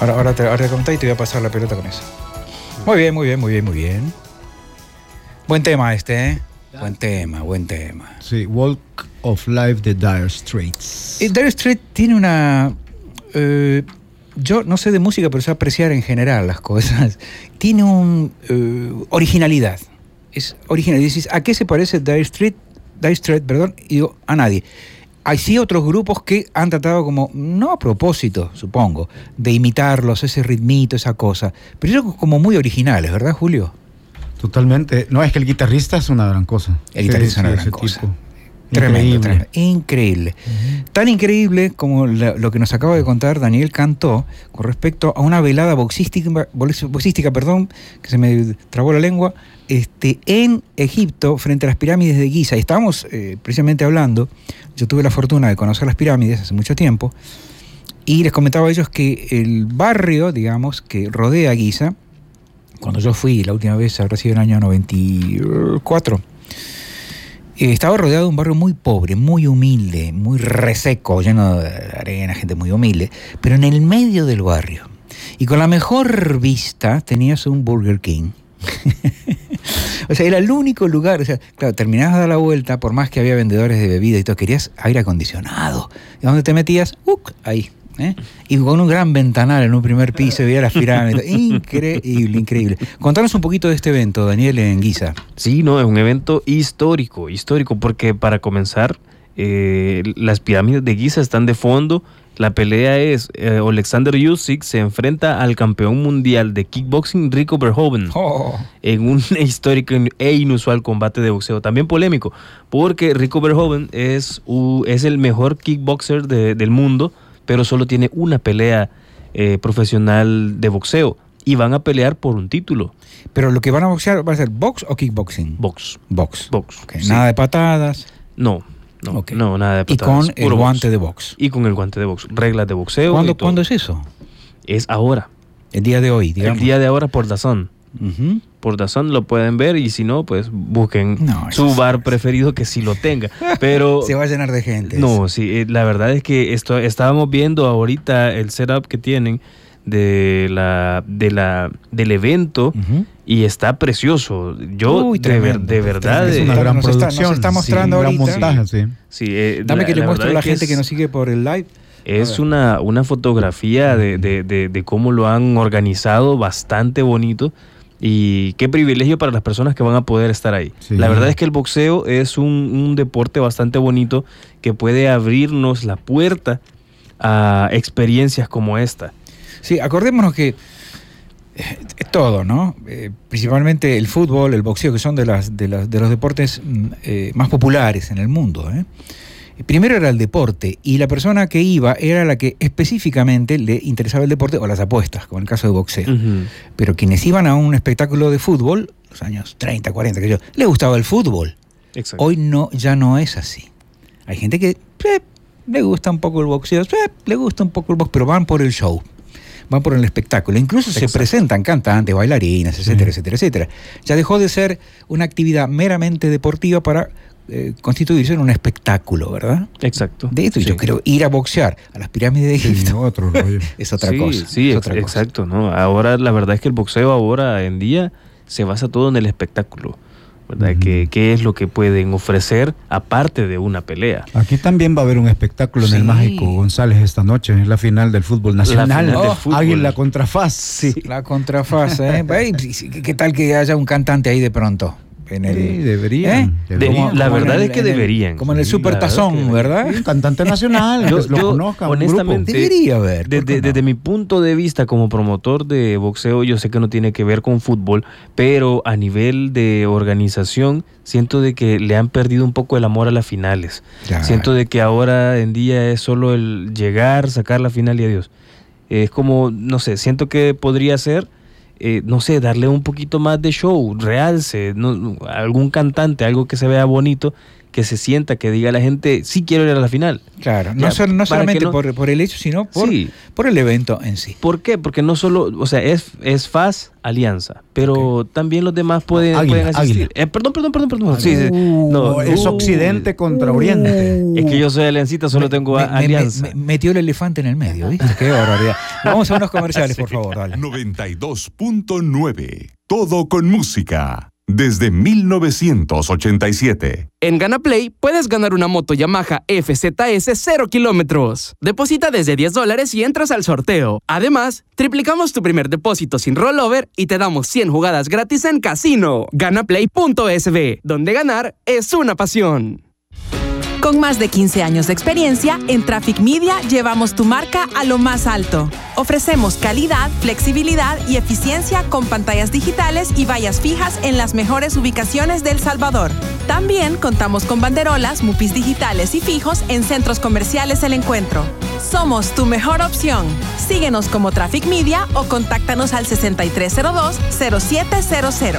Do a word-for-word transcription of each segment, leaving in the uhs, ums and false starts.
Ahora, ahora, te, ahora te comenté y te voy a pasar la pelota con eso. Muy bien, muy bien, muy bien, muy bien. Buen tema este, ¿eh? Buen tema, buen tema. Sí, Walk of Life de Dire Straits. Eh, Dire Straits tiene una... Eh, yo no sé de música, pero sé apreciar en general las cosas. Tiene un... Eh, originalidad. Es original. Y dices, ¿a qué se parece Dire Straits? Dire Straits, perdón, y digo, a nadie. Hay sí otros grupos que han tratado como, no a propósito, supongo, de imitarlos, ese ritmito, esa cosa, pero ellos como muy originales, ¿verdad, Julio? Totalmente. No, es que el guitarrista es una gran cosa. El guitarrista sí, es una sí, gran ese cosa. tipo. Tremendo, Increíble. tremendo, increíble. Uh-huh. Tan increíble como la, lo que nos acaba de contar Daniel Cantó con respecto a una velada boxística, boxística perdón, que se me trabó la lengua, este, en Egipto, frente a las pirámides de Giza. Y estábamos eh, precisamente hablando, yo tuve la fortuna de conocer las pirámides hace mucho tiempo, y les comentaba a ellos que el barrio, digamos, que rodea Giza, cuando yo fui la última vez, habrá sido en el año noventa y cuatro, Eh, estaba rodeado de un barrio muy pobre, muy humilde, muy reseco, lleno de arena, gente muy humilde, pero en el medio del barrio. Y con la mejor vista tenías un Burger King. O sea, era el único lugar, o sea, claro, terminabas de dar la vuelta, por más que había vendedores de bebida y todo, querías aire acondicionado. ¿Y dónde te metías? ¡Uh! Ahí. ¿Eh? Y con un gran ventanal en un primer piso, veía las pirámides. Increíble, increíble. Contanos un poquito de este evento, Daniel, en Giza. Sí, no, es un evento histórico, histórico, porque para comenzar, eh, las pirámides de Giza están de fondo. La pelea es eh, Alexander Usyk se enfrenta al campeón mundial de kickboxing Rico Verhoeven oh. en un histórico e inusual combate de boxeo, también polémico, porque Rico Verhoeven es, uh, es el mejor kickboxer de, del mundo, pero solo tiene una pelea eh, profesional de boxeo y van a pelear por un título. Pero lo que van a boxear, ¿va a ser box o kickboxing? Box. Box. Box. Okay. Sí. Nada de patadas. No, no, okay. no, nada de Y patadas. con el guante box. de box. Y con el guante de box. Reglas de boxeo. ¿Cuándo, ¿cuándo es eso? Es ahora. El día de hoy, digamos. El día de ahora por D A Z N. Uh-huh. Por D A Z N lo pueden ver y si no, pues busquen no, su bar es... preferido que sí lo tenga. Pero se va a llenar de gente. No, sí, eh, la verdad es que esto, estábamos viendo ahorita el setup que tienen de la, de la, del evento uh-huh. y está precioso. Yo Uy, de, ver, de verdad... Es una gran nos producción. Está, nos está mostrando sí, ahorita. Montaje, sí. Sí, eh, Dame la, que le la muestre a la que gente es, que nos sigue por el live. Es una, una fotografía de, de, de, de cómo lo han organizado, bastante bonito. Y qué privilegio para las personas que van a poder estar ahí. Sí. La verdad es que el boxeo es un, un deporte bastante bonito que puede abrirnos la puerta a experiencias como esta. Sí, acordémonos que eh, todo, ¿no? Eh, principalmente el fútbol, el boxeo, que son de, las, de, las, de los deportes eh, más populares en el mundo, ¿eh? Primero era el deporte y la persona que iba era la que específicamente le interesaba el deporte o las apuestas, como en el caso de boxeo. Uh-huh. Pero quienes iban a un espectáculo de fútbol, los años treinta, cuarenta, que yo, le gustaba el fútbol. Exacto. Hoy no, ya no es así. Hay gente que eh, le gusta un poco el boxeo, eh, le gusta un poco el boxeo, pero van por el show, van por el espectáculo. Incluso Exacto. se presentan cantantes, bailarinas, etcétera, uh-huh. etcétera, etcétera. Ya dejó de ser una actividad meramente deportiva para Eh, constituirse en un espectáculo, ¿verdad? Exacto. De hecho, sí. yo creo ir a boxear a las pirámides de Egipto sí, otro rollo. es otra sí, cosa. Sí, es ex- otra exacto, cosa. ¿no? Ahora la verdad es que el boxeo ahora en día se basa todo en el espectáculo, ¿verdad? Uh-huh. ¿Qué, qué es lo que pueden ofrecer aparte de una pelea? Aquí también va a haber un espectáculo sí. en el Mágico González esta noche, en la final del fútbol nacional. La final oh, del fútbol. Águila contra F A S. Sí. La contrafase, ¿eh? ¿Qué tal que haya un cantante ahí de pronto? En el, sí, deberían. ¿eh? deberían. Como, la como verdad el, es que el, deberían. Como en el Super Tazón, ¿verdad? Un cantante nacional, yo, que lo yo, conozcan. Honestamente, debería haber. Desde, no? desde mi punto de vista como promotor de boxeo, yo sé que no tiene que ver con fútbol, pero a nivel de organización, siento de que le han perdido un poco el amor a las finales. Ya. Siento de que ahora en día es solo el llegar, sacar la final y adiós. Es como, no sé, siento que podría ser... Eh, no sé, darle un poquito más de show, realce, no, algún cantante, algo que se vea bonito, que se sienta, que diga a la gente, sí quiero ir a la final. Claro, Ya, no, sol- no para solamente que no- por, por el hecho, sino por, Sí. por el evento en sí. ¿Por qué? Porque no solo, o sea, es, es F A S, Alianza, pero también los demás pueden, Águila, pueden asistir. Águila. Eh, perdón, perdón, perdón, perdón. Sí, sí. Uh, No, es uh, Occidente contra Oriente. Es que yo soy aliancita, solo tengo a- Me- me- Alianza. me- me- metió el elefante en el medio, ¿viste? Qué barbaridad. Vamos a unos comerciales, por favor, dale. noventa y dos punto nueve. Todo con música. Desde mil novecientos ochenta y siete. En GanaPlay puedes ganar una moto Yamaha F Z S cero kilómetros. Deposita desde diez dólares y entras al sorteo. Además, triplicamos tu primer depósito sin rollover y te damos cien jugadas gratis en casino. Ganaplay punto es be, donde ganar es una pasión. Con más de quince años de experiencia, en Traffic Media llevamos tu marca a lo más alto. Ofrecemos calidad, flexibilidad y eficiencia con pantallas digitales y vallas fijas en las mejores ubicaciones de El Salvador. También contamos con banderolas, mupis digitales y fijos en centros comerciales El Encuentro. Somos tu mejor opción. Síguenos como Traffic Media o contáctanos al sesenta y tres cero dos, cero siete cero cero.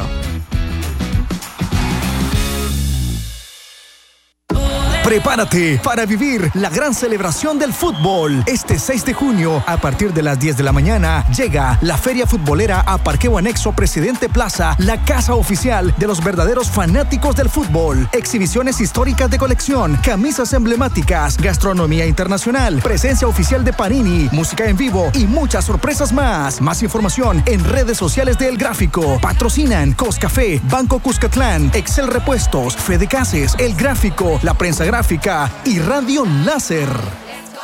Prepárate para vivir la gran celebración del fútbol. Este seis de junio, a partir de las diez de la mañana, llega la Feria Futbolera a Parqueo Anexo Presidente Plaza, la casa oficial de los verdaderos fanáticos del fútbol. Exhibiciones históricas de colección, camisas emblemáticas, gastronomía internacional, presencia oficial de Panini, música en vivo y muchas sorpresas más. Más información en redes sociales de El Gráfico. Patrocinan Coscafé, Banco Cuscatlán, Excel Repuestos, Fede Cases, El Gráfico, La Prensa Gráfica y Radio Láser.